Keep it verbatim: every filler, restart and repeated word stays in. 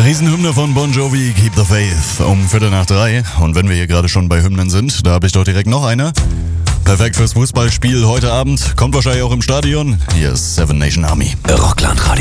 Riesenhymne von Bon Jovi, Keep the Faith, um Viertel nach drei. Und wenn wir hier gerade schon bei Hymnen sind, da habe ich doch direkt noch eine. Perfekt fürs Fußballspiel heute Abend, kommt wahrscheinlich auch im Stadion. Hier ist Seven Nation Army. Rockland Radio.